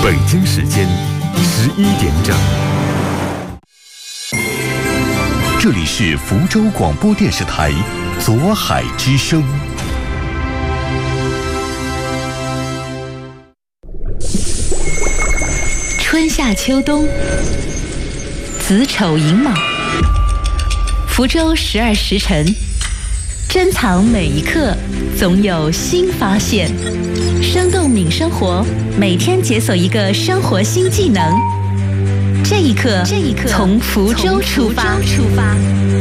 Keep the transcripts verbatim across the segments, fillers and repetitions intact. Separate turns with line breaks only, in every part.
北京时间十一点整，这里是福州广播电视台左海之声。
春夏秋冬，子丑寅卯，福州十二时辰，珍藏每一刻，总有新发现。生动敏生活，每天解锁一个生活新技能。这一刻，这一刻从福州出发。出发。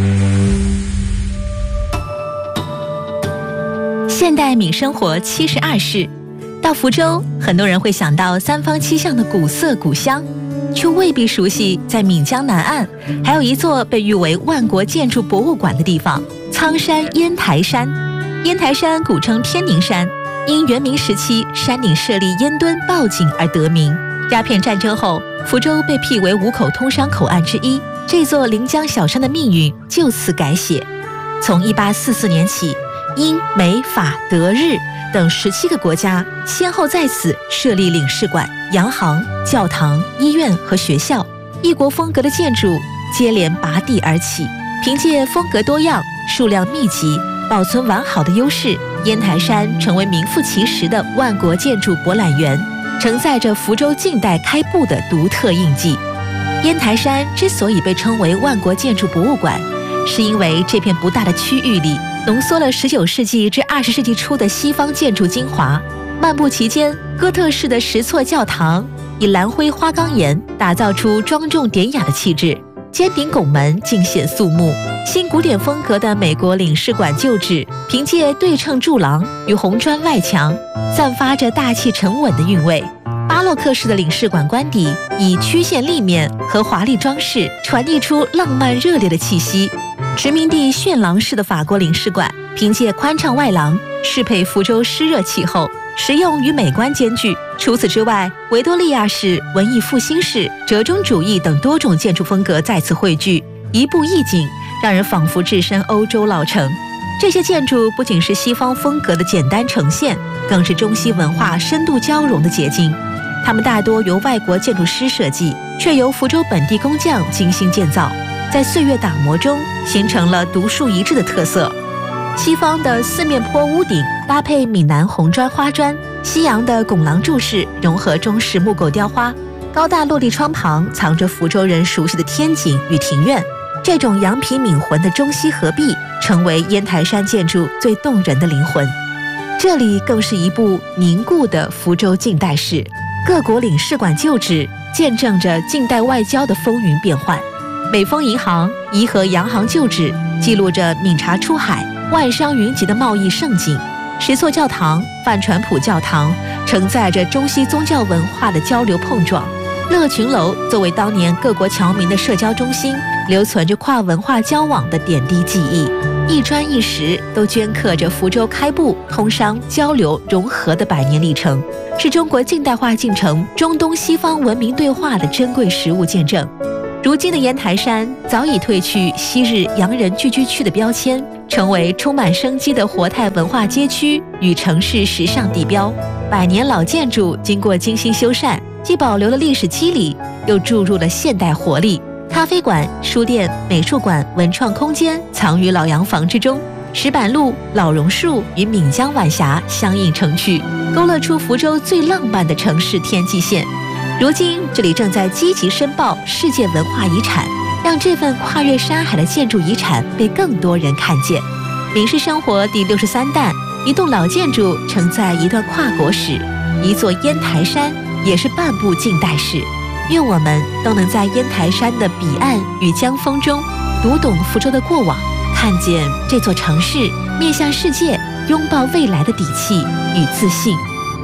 现代敏生活七十二式，到福州，很多人会想到三坊七巷的古色古香，却未必熟悉在闽江南岸还有一座被誉为万国建筑博物馆的地方——苍山烟台山。烟台山古称天宁山，因元明时期山顶设立烟墩报警而得名。鸦片战争后，福州被辟为五口通商口岸之一，这座临江小山的命运就此改写。从一八四四年起，英、美、法、德、日等十七个国家先后在此设立领事馆、洋行、教堂、医院和学校，异国风格的建筑接连拔地而起。凭借风格多样、数量密集、保存完好的优势，烟台山成为名副其实的万国建筑博览园，承载着福州近代开埠的独特印记。烟台山之所以被称为万国建筑博物馆，是因为这片不大的区域里浓缩了十九世纪至二十世纪初的西方建筑精华。漫步其间，哥特式的石错教堂以蓝灰花岗岩打造出庄重典雅的气质，尖顶拱门尽显肃穆。新古典风格的美国领事馆旧址，凭借对称柱廊与红砖外墙，散发着大气沉稳的韵味。巴洛克式的领事馆官邸以曲线立面和华丽装饰传递出浪漫热烈的气息。殖民地旋廊式的法国领事馆，凭借宽敞外廊适配福州湿热气候，实用与美观兼具。除此之外，维多利亚式、文艺复兴式、折中主义等多种建筑风格在此汇聚，一步一景，让人仿佛置身欧洲老城。这些建筑不仅是西方风格的简单呈现，更是中西文化深度交融的结晶。它们大多由外国建筑师设计，却由福州本地工匠精心建造，在岁月打磨中形成了独树一帜的特色。西方的四面坡屋顶搭配闽南红砖花砖，西洋的拱廊柱式融合中式木构雕花，高大落地窗旁藏着福州人熟悉的天井与庭院。这种阳皮闽浑的中西合璧，成为烟台山建筑最动人的灵魂。这里更是一部凝固的福州近代史，各国领事馆旧址见证着近代外交的风云变幻。美丰银行、颐和洋行旧址记录着闽茶出海、万商云集的贸易盛景。石错教堂、范传普教堂承载着中西宗教文化的交流碰撞。乐群楼作为当年各国侨民的社交中心，留存着跨文化交往的点滴记忆。一砖一石都镌刻着福州开埠、通商、交流、融合的百年历程，是中国近代化进程中东西方文明对话的珍贵实物见证。如今的烟台山早已褪去昔日洋人聚居区的标签，成为充满生机的活态文化街区与城市时尚地标。百年老建筑经过精心修缮，既保留了历史肌理，又注入了现代活力。咖啡馆、书店、美术馆、文创空间藏于老洋房之中，石板路、老榕树与闽江晚霞相映成趣，勾勒出福州最浪漫的城市天际线。如今这里正在积极申报世界文化遗产，让这份跨越山海的建筑遗产被更多人看见。闽式生活第六十三弹，一栋老建筑承载一段跨国史，一座烟台山也是半部近代史。愿我们都能在烟台山的彼岸与江风中，读懂福州的过往，看见这座城市面向世界、拥抱未来的底气与自信。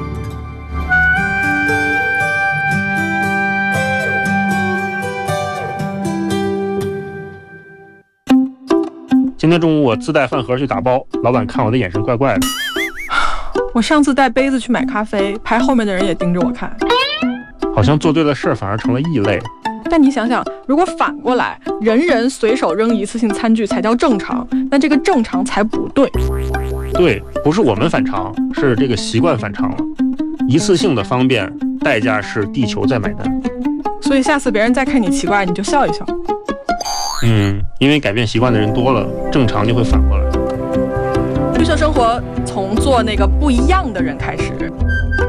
今天中午我自带饭盒去打包，老板看我的眼神怪怪的。
我上次带杯子去买咖啡，排后面的人也盯着我看。
好像做对了事儿反而成了异类。
但你想想，如果反过来，人人随手扔一次性餐具才叫正常，那这个正常才不对。
对，不是我们反常，是这个习惯反常了。一次性的方便代价是地球在买单。
所以下次别人再看你奇怪，你就笑一笑。
嗯，因为改变习惯的人多了，正常就会反过来。
绿色生活从做那个不一样的人开始。